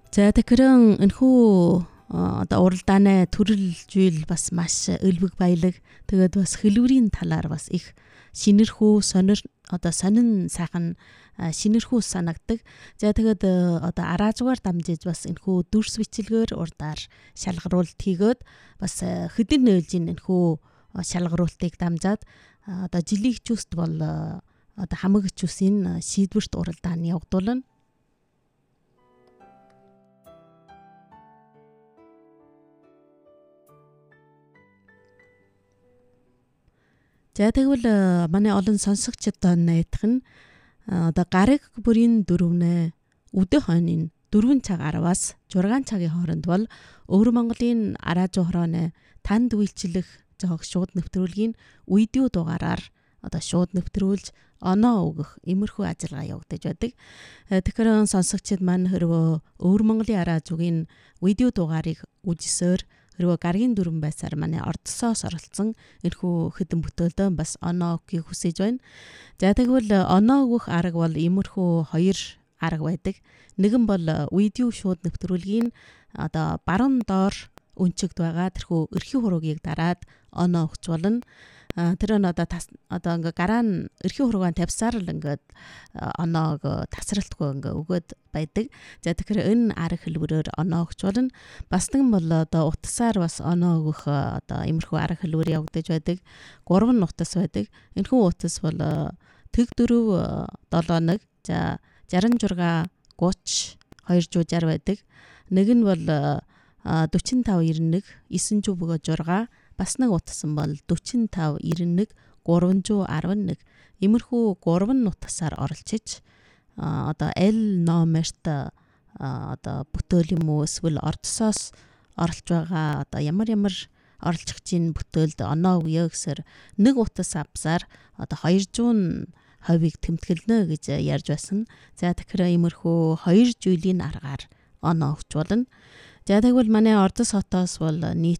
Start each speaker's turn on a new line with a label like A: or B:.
A: За тэгэхээр энэхүү одоо уралдааны төрөл зүйл бас маш өлбөг баялаг. Тэгээд бас хэлбэрийн талаар бас их шинэрхүү сонин сайхан шинэрхүү санагдаг. За тэгээд одоо араажгаар дамжиж бас энэхүү дүрс бичлэгээр урдаар шалгаруулт хийгээд бас хэдэн нөөлжийн энэхүү шалгаруултыг дамжаад одоо жилийн хичүүст бол одоо хамаг хичүүсийн шийдвэрт уралдаанд явагдуулна. За тэгвэл манай олон сонсогчдод найдах нь одоо гараг бүрийн 4-нэ өдөө хойны 4 цаг 10-аас 6 цагийн хооронд бол Өвөр Монголын араажуу хорооны танд үйлчлэх жоох шууд нэвтрүүлгийн видео дугаараар одоо шууд нэвтрүүлж оноо өгөх иймэрхүү ажиллагаа явагдаж байдаг. Тэгэхээр сонсогчид маань хэрвээ Өвөр Монголын араажуугийн видео дугаарыг үзсээр хэрвээ гаргийн дүрэн байсаар манай ордсоос оролцсон энэхүү хэдэн бүтээлдөө бас оноо өгөхийг хүсэж байна. За тэгвэл оноо өгөх арга бол иймэрхүү хоёр арга байдаг. Нэгэн бол видео шууд нэвтрүүлгийн одоо баруун доор өнчигд байгаа тэрхүү эрхийн хуруугийг дараад оноо өгч болно. Тэр нь одоо ингээ гараа нь эрхийн хуруугаа тавьсаар л ингээд оноог тасралтгүй ингээ өгöd байдаг. За тэгэхээр энэ арга хэлбэрээр оноо өгч болно. Бас нэгэн бол одоо утасаар бас оноо өгөх одоо иймэрхүү арга хэлбэр явагдаж байдаг. 3 утас байдаг. Энэхүү утас бол тэг 4 71 за 66 30 260 байдаг. Нэг нь бол 45 91 906 бас нэг утсан бол 45 91 311 иймэрхүү 3 утасаар оролцож одоо L номерт одоо бүтээл юм уу эсвэл ордсоос оролж байгаа одоо ямар оролцогчийн бүтээлд оноо өгье гэсээр нэг утас авсаар одоо 200% тэмдэглэнэ гэж ярьж байсан. За тэгэхээр иймэрхүү 2 жилийн аргаар оноо өгч болно. За тэгвэл манай Ордос хотоос бол нийт